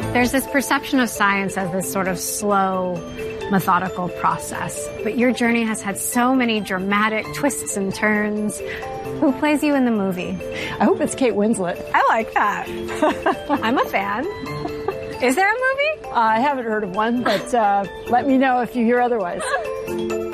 There's this perception of science as this sort of slow, methodical process. But your journey has had so many dramatic twists and turns. Who plays you in the movie? I hope it's Kate Winslet. I like that. I'm a fan. Is there a movie? I haven't heard of one, but let me know if you hear otherwise.